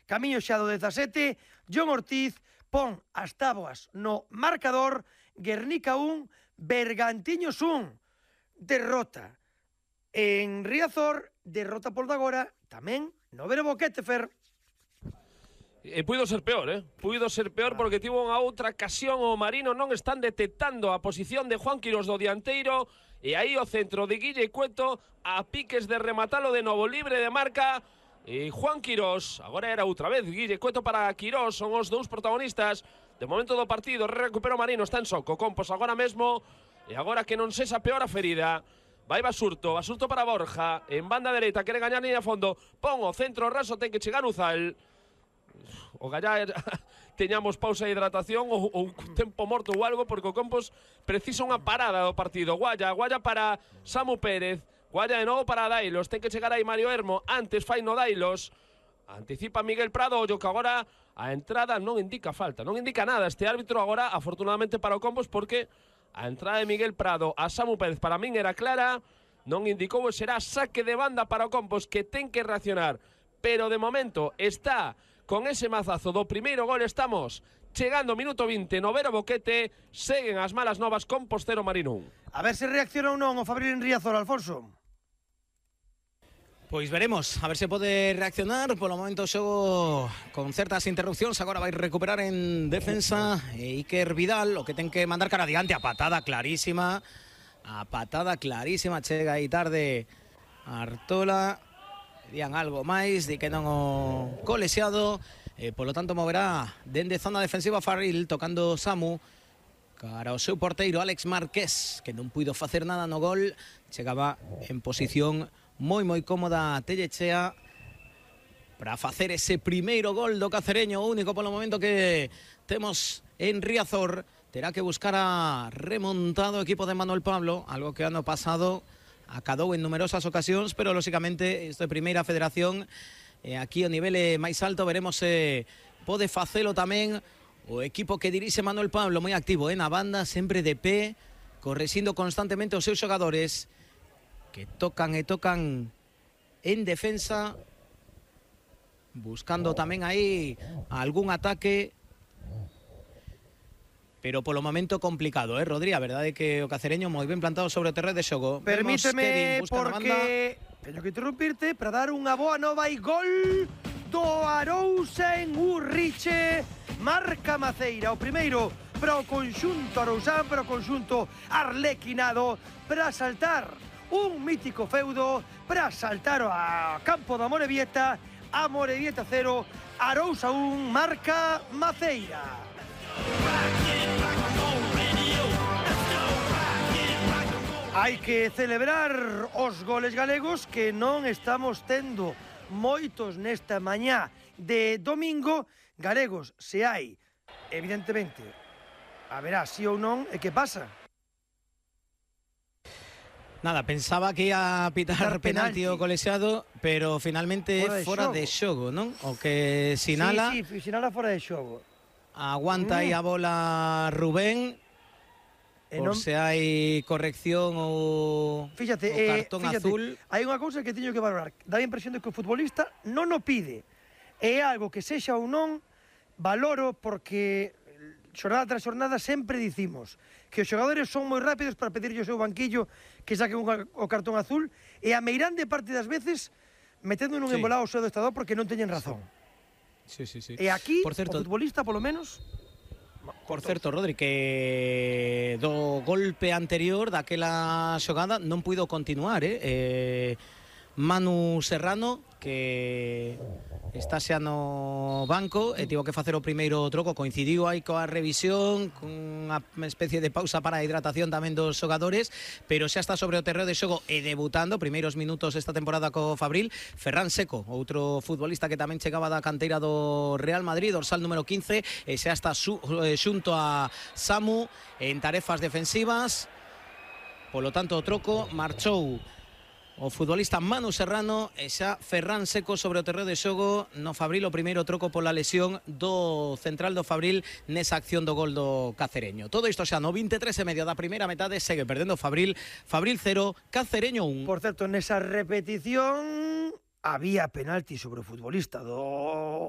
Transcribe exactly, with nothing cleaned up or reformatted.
Camiño xa do dezasete, John Ortiz pon as táboas no marcador. Guernica un, Bergantiños un. Derrota en Riazor, derrota por agora tamén no Vero Boquete, Fer. E puido ser peor, eh? Puido ser peor porque tivo unha outra ocasión o Marino, non están detectando a posición de Juan Quirós do dianteiro, e aí o centro de Guille Cueto a piques de rematalo de novo, libre de marca, e Juan Quirós, agora era outra vez Guille Cueto para Quirós, son os dous protagonistas de momento do partido. Recupera o Marino, está en soco, Compos agora mesmo, e agora que non sexa peor a ferida, vai Basurto, Basurto para Borja, en banda dereita, quere gañar liña a fondo, pon o centro raso, ten que chegar Uzal. O gallá teñamos pausa de hidratación ou, ou tempo morto ou algo, porque o Compos precisa unha parada do partido. Guaya, Guaya para Samu Pérez, Guaya de novo para Dailos, ten que chegar aí Mario Hermo, antes fai no Dailos, anticipa Miguel Prado, ollo que agora a entrada non indica falta, non indica nada este árbitro agora, afortunadamente para o Compos, porque a entrada de Miguel Prado a Samu Pérez para min era clara, non indicou, será saque de banda para o Compos, que ten que reaccionar, pero de momento está con ese mazazo do primeiro gol. Estamos chegando ao minuto vinte no Vero Boquete, seguen as malas novas Compostero Marino. A ver se reacciona ou non o Fabril en Riazor, Alfonso. Pois veremos, a ver se pode reaccionar. Polo momento o xogo con certas interrupcións, agora vai recuperar en defensa e Iker Vidal, o que ten que mandar cara adiante, a patada clarísima, a patada clarísima, chega aí tarde Artola. Dirían algo máis, di que non o colexiado, e polo tanto moverá dende zona defensiva Farril, tocando Samu cara ao seu porteiro Alex Márquez, que non puido facer nada no gol. Chegaba en posición moi moi cómoda Tellechea para facer ese primeiro gol do cacereño, único polo momento que temos en Riazor. Terá que buscar a remontado equipo de Manuel Pablo, algo que ano pasado acadou en numerosas ocasións, pero lóxicamente isto é primeira federación, e aquí o nivel é máis alto. Veremos se pode facelo tamén o equipo que dirixe Manuel Pablo, moi activo, eh, na banda, sempre de pé, correxindo constantemente os seus xogadores, que tocan e tocan en defensa, buscando tamén aí algún ataque, pero polo momento complicado, eh, Rodri, a verdade é que o cacereño moi ben plantado sobre o terreno de xogo. Permíteme, porque teño que interrumpirte para dar unha boa nova e gol do Arousa en Urriche. Marca Maceira, o primeiro para o conxunto arousán, para o conxunto arlequinado, para saltar un mítico feudo, para saltar a campo da Amorebieta. Amorebieta cero, Arousa un, marca Maceira. Hai que celebrar os goles galegos, que non estamos tendo moitos nesta mañá de domingo. Galegos, se hai, evidentemente, haberá sí ou non, e que pasa? Nada, pensaba que ia a pitar penalti o colexiado, pero finalmente é fora de xogo, non? O que sinala... Sí, sí, sinala fora de xogo. Aguanta aí mm. a bola Rubén, e por non... se hai corrección ou fíjate, o cartón eh, fíjate, azul. Hai unha cousa que teño que valorar. Dá a impresión de que o futbolista non o pide. É algo que sexa ou non, valoro, porque xornada tras xornada sempre dicimos que os xogadores son moi rápidos para pedirlle ao seu banquillo que saquen o cartón azul, e a meirande parte das veces metendo nun sí. embolado ao seu adestrador porque non teñen razón. Sí, sí, sí. E aquí, por certo, o futbolista, polo menos... Por certo, Rodri, que do golpe anterior daquela xogada non puido continuar, eh? eh Manu Serrano, que está xa no banco e tivo que facer o primeiro troco, coincidiu aí coa revisión, cunha especie de pausa para a hidratación tamén dos xogadores, pero xa está sobre o terreo de xogo e debutando, primeiros minutos esta temporada co Fabril, Ferran Seco, outro futbolista que tamén chegaba da canteira do Real Madrid, dorsal número quince, e xa está su, eh, xunto a Samu en tarefas defensivas. Polo tanto, o troco marchou o futbolista Manu Serrano e xa Ferran Seco sobre o terreo de xogo no Fabril, o primeiro troco pola lesión do central do Fabril nesa acción do gol do cacereño. Todo isto xa no vinte e tres e medio da primeira metade, segue perdendo Fabril, Fabril cero, Cacereño un. Por certo, nesa repetición había penalti sobre o futbolista do